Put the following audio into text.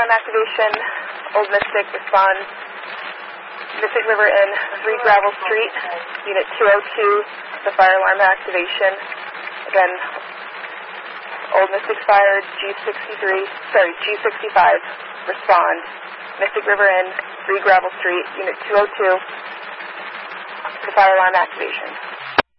alarm activation. Old Mystic, respond. Mystic River Inn, 3 Gravel Street, Unit 202, the fire alarm activation. Again, Old Mystic Fire, G65, respond. Mystic River Inn, 3 Gravel Street, Unit 202, the fire alarm activation.